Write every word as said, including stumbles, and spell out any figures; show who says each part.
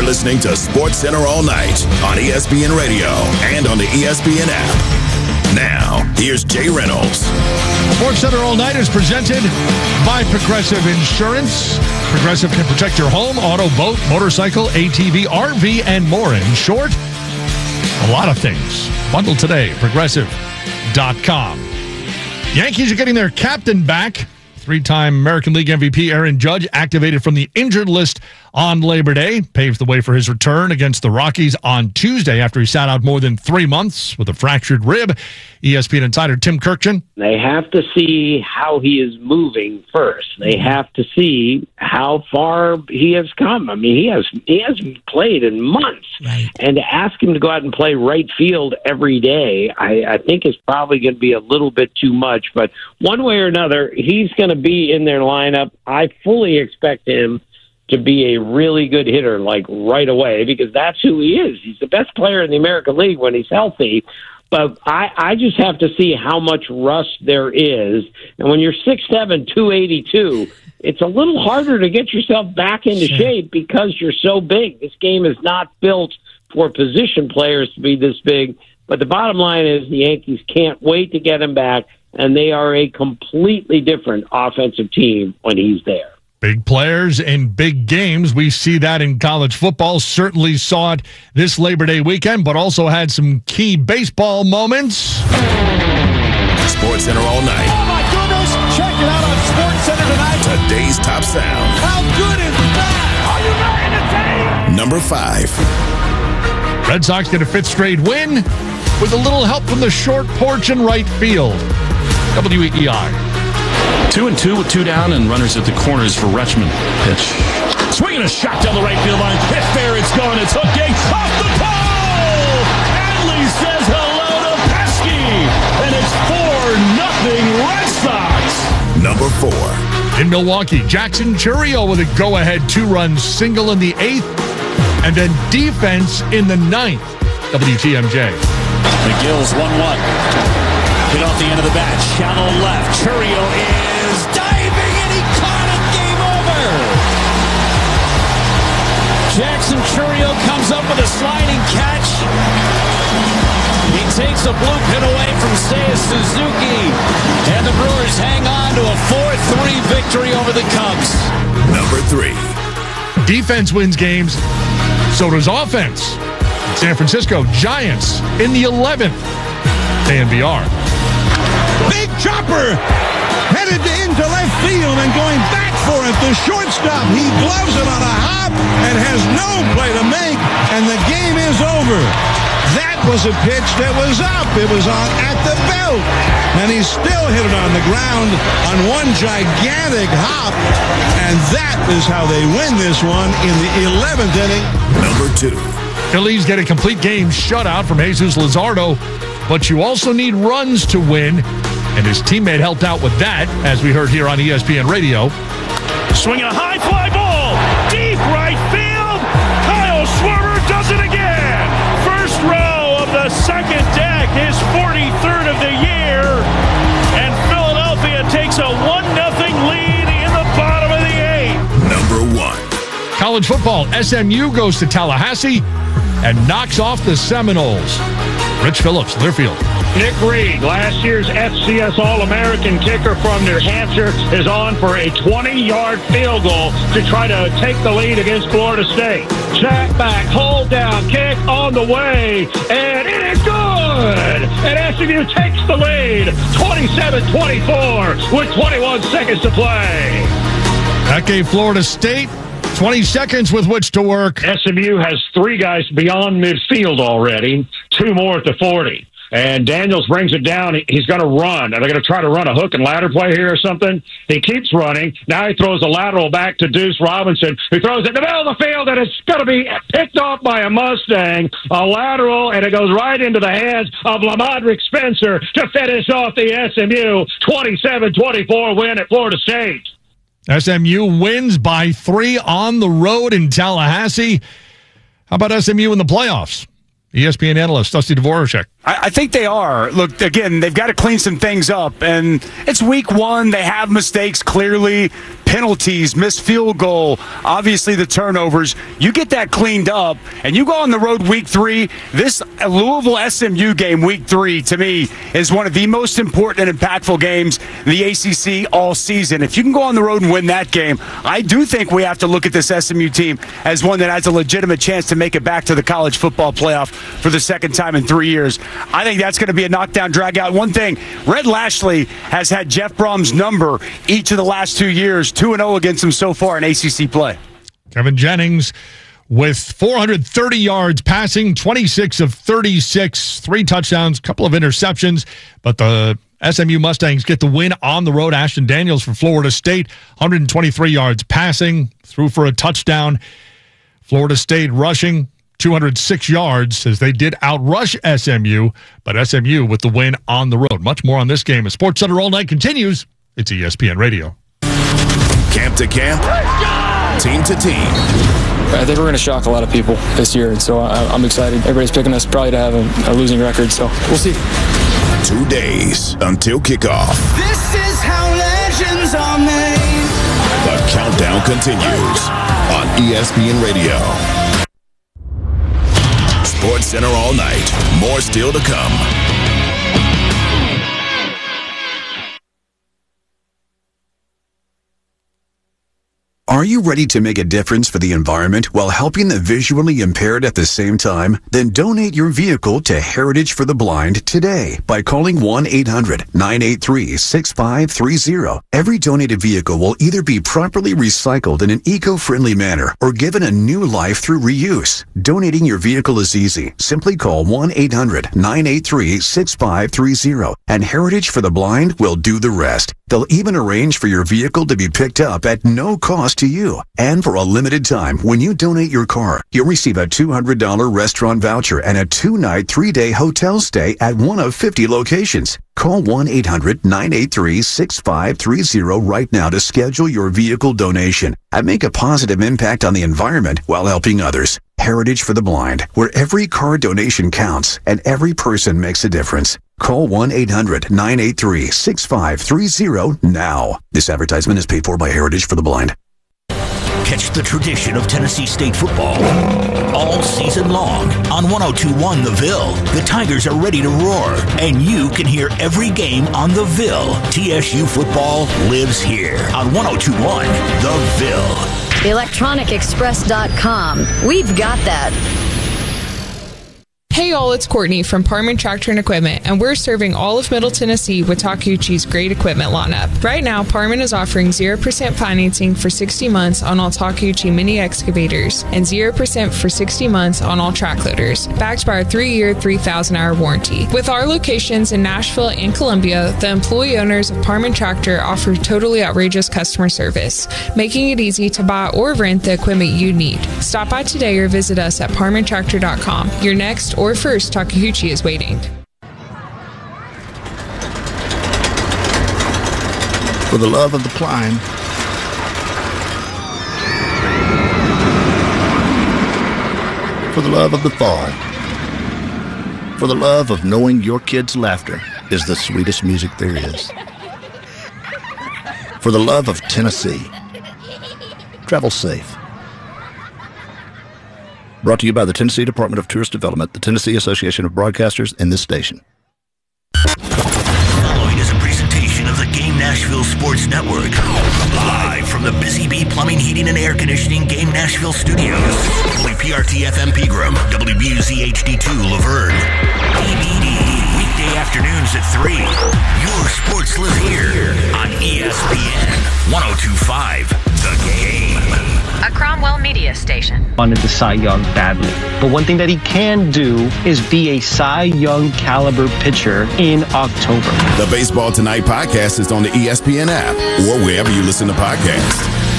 Speaker 1: listening to SportsCenter All Night on E S P N Radio and on the E S P N app. Now, here's Jay Reynolds.
Speaker 2: SportsCenter All Night is presented by Progressive Insurance. Progressive can protect your home, auto, boat, motorcycle, A T V, R V, and more. In short, a lot of things. Bundle today, progressive dot com. Yankees are getting their captain back. Three-time American League M V P Aaron Judge activated from the injured list on Labor Day, paves the way for his return against the Rockies on Tuesday after he sat out more than three months with a fractured rib. E S P N insider Tim Kurkjian.
Speaker 3: They have to see how he is moving first. They have to see how far he has come. I mean, he has he hasn't played in months.
Speaker 4: Right.
Speaker 3: And to ask him to go out and play right field every day, I, I think is probably going to be a little bit too much. But one way or another, he's going to be in their lineup. I fully expect him to be a really good hitter, like right away, because that's who he is. He's the best player in the American League when he's healthy. But I, I just have to see how much rust there is. And when you're six seven, two eighty-two, it's a little harder to get yourself back into
Speaker 4: Sure.
Speaker 3: shape because you're so big. This game is not built for position players to be this big. But the bottom line is the Yankees can't wait to get him back, and they are a completely different offensive team when he's there.
Speaker 2: Big players in big games. We see that in college football. Certainly saw it this Labor Day weekend, but also had some key baseball moments.
Speaker 1: SportsCenter All Night.
Speaker 5: Oh, my goodness. Check it out on SportsCenter tonight.
Speaker 1: Today's top sound.
Speaker 5: How good is that? Are you not entertained?
Speaker 1: Number five.
Speaker 2: Red Sox get a fifth straight win with a little help from the short porch in right field. W E I.
Speaker 6: Two and two with two down and runners at the corners for Rutschman. Pitch. Swinging a shot down the right field line. Hit fair, it's gone. It's hooking off the pole. Adley says hello to Pesky. And it's four nothing Red Sox.
Speaker 1: Number four.
Speaker 2: In Milwaukee, Jackson Chourio with a go-ahead two-run single in the eighth, and then defense in the ninth. W T M J.
Speaker 7: McGill's one one. Hit off the end of the bat. Shallow left. Chourio is diving, and he caught it. Game over. Jackson Chourio comes up with a sliding catch. He takes a blue pin away from Seiya Suzuki. And the Brewers hang on to a four three victory over the Cubs.
Speaker 1: Number three.
Speaker 2: Defense wins games, so does offense. San Francisco Giants in the eleventh. A N B R.
Speaker 5: Big chopper headed into left field and going back for it. The shortstop, he gloves it on a hop and has no play to make, and the game is over. That was a pitch that was up. It was on at the belt, and he still hit it on the ground on one gigantic hop, and that is how they win this one in the eleventh inning.
Speaker 1: Number two.
Speaker 2: Phillies get a complete game shutout from Jesus Luzardo, but you also need runs to win, and his teammate helped out with that, as we heard here on E S P N Radio.
Speaker 6: Swinging a high fly ball. Deep right field. Kyle Schwarber does it again. First row of the second deck, his forty-third of the year. And Philadelphia takes a one nothing lead in the bottom of the eighth.
Speaker 1: Number one.
Speaker 2: College football, S M U goes to Tallahassee and knocks off the Seminoles. Rich Phillips, Learfield.
Speaker 8: Nick Reed, last year's F C S All-American kicker from New Hampshire, is on for a twenty-yard field goal to try to take the lead against Florida State. Snap back, hold down, kick on the way, and it is good! And S M U takes the lead, twenty-seven twenty-four, with twenty-one seconds to play.
Speaker 2: That gave Florida State twenty seconds with which to work.
Speaker 8: S M U has three guys beyond midfield already, two more at the forty. And Daniels brings it down. He's going to run. Are they going to try to run a hook and ladder play here or something? He keeps running. Now he throws a lateral back to Deuce Robinson, who throws it in the middle of the field, and it's going to be picked off by a Mustang. A lateral, and it goes right into the hands of Lamadrick Spencer to finish off the S M U twenty-seven twenty-four win at Florida State.
Speaker 2: S M U wins by three on the road in Tallahassee. How about S M U in the playoffs? E S P N analyst Dusty Dvorak.
Speaker 4: I, I think they are. Look, again, they've got to clean some things up, and it's week one. They have mistakes, clearly. Penalties, missed field goal, obviously the turnovers. You get that cleaned up, and you go on the road week three. This Louisville S M U game, week three, to me, is one of the most important and impactful games in the A C C all season. If you can go on the road and win that game, I do think we have to look at this S M U team as one that has a legitimate chance to make it back to the college football playoff for the second time in three years. I think that's going to be a knockdown, drag out. One thing, Red Lashley has had Jeff Brom's number each of the last two years. two and oh against him so far in A C C play.
Speaker 2: Kevin Jennings with four hundred thirty yards passing, twenty-six of thirty-six, three touchdowns, a couple of interceptions, but the S M U Mustangs get the win on the road. Ashton Daniels from Florida State, one hundred twenty-three yards passing, threw for a touchdown. Florida State rushing two hundred six yards as they did outrush S M U, but S M U with the win on the road. Much more on this game as Sports Center All Night continues. It's E S P N Radio.
Speaker 1: Camp to camp, team to team.
Speaker 9: I think we're going to shock a lot of people this year, and so I'm excited. Everybody's picking us probably to have a, a losing record, so we'll see.
Speaker 1: Two days until kickoff.
Speaker 10: This is how legends are made.
Speaker 1: The countdown continues on E S P N Radio. Sports Center All Night. More still to come.
Speaker 11: Are you ready to make a difference for the environment while helping the visually impaired at the same time? Then donate your vehicle to Heritage for the Blind today by calling one eight hundred nine eight three six five three zero. Every donated vehicle will either be properly recycled in an eco-friendly manner or given a new life through reuse. Donating your vehicle is easy. Simply call one eight hundred nine eight three six five three zero and Heritage for the Blind will do the rest. They'll even arrange for your vehicle to be picked up at no cost to you. And for a limited time, when you donate your car, you'll receive a two hundred dollars restaurant voucher and a two-night, three-day hotel stay at one of fifty locations. Call one eight hundred nine eight three six five three zero right now to schedule your vehicle donation and make a positive impact on the environment while helping others. Heritage for the Blind, where every car donation counts and every person makes a difference. Call one eight hundred nine eight three six five three zero now. This advertisement is paid for by Heritage for the Blind.
Speaker 12: Catch the tradition of Tennessee State football all season long on one oh two point one The Ville. The Tigers are ready to roar, and you can hear every game on The Ville. T S U football lives here on one oh two point one The Ville.
Speaker 13: electronic express dot com. We've got that.
Speaker 14: Hey all, it's Courtney from Parman Tractor and Equipment, and we're serving all of Middle Tennessee with Takeuchi's great equipment lineup. Right now, Parman is offering zero percent financing for sixty months on all Takeuchi mini excavators and zero percent for sixty months on all track loaders, backed by our three-year, three thousand hour warranty. With our locations in Nashville and Columbia, the employee owners of Parman Tractor offer totally outrageous customer service, making it easy to buy or rent the equipment you need. Stop by today or visit us at parman tractor dot com. Your next or first Takeuchi is waiting.
Speaker 15: For the love of the climb, for the love of the fall, for the love of knowing your kids' laughter is the sweetest music there is, for the love of Tennessee, travel safe. Brought to you by the Tennessee Department of Tourist Development, the Tennessee Association of Broadcasters, and this station.
Speaker 12: Following is a presentation of the Game Nashville Sports Network. Live from the Busy Bee Plumbing, Heating, and Air Conditioning Game Nashville Studios. W P R T F M Pegram, W B U Z H D two Laverne. D V D, weekday afternoons at three. Your sports live here on E S P N one oh two point five, The Game.
Speaker 16: A Cromwell Media station.
Speaker 17: Wanted the Cy Young badly. But one thing that he can do is be a Cy Young caliber pitcher in October.
Speaker 1: The Baseball Tonight podcast is on the E S P N app or wherever you listen to podcasts.